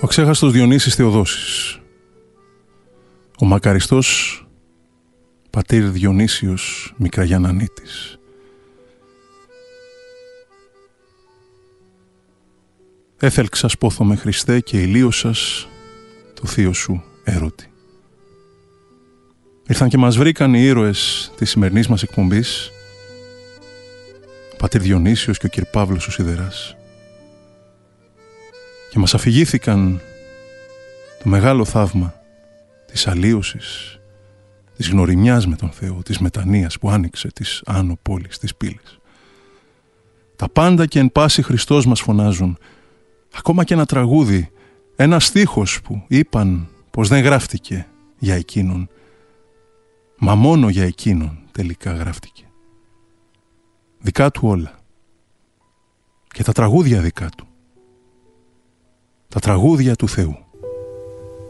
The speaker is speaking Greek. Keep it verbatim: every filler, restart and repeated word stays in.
Ο ξέχαστος Διονύσης Θεοδόσης. Ο μακαριστός πατήρ Διονύσιος Μικραγιαννανίτης. Έθελξας πόθομαι Χριστέ και ηλίωσας το θείο σου έρωτη. Ήρθαν και μας βρήκαν οι ήρωες της σημερινής μας εκπομπής, ο πατήρ Διονύσιος και ο κυρ Παύλος ο Σιδεράς, και μας αφηγήθηκαν το μεγάλο θαύμα της αλλίωσης, της γνωριμιάς με τον Θεό, της μετανοίας που άνοιξε της άνω πόλης, της πύλης. Τα πάντα και εν πάση Χριστός μας φωνάζουν, ακόμα και ένα τραγούδι, ένα στίχος που είπαν πως δεν γράφτηκε για εκείνον, μα μόνο για εκείνον τελικά γράφτηκε. Δικά του όλα. Και τα τραγούδια δικά του. Τα τραγούδια του Θεού.